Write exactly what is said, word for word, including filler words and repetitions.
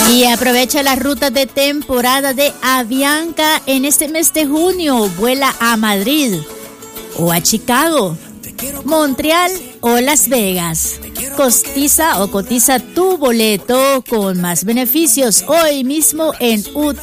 Y aprovecha las rutas de temporada de Avianca en este mes de junio. Vuela a Madrid o a Chicago, Montreal o Las Vegas. Cotiza o cotiza tu boleto con más beneficios hoy mismo en U T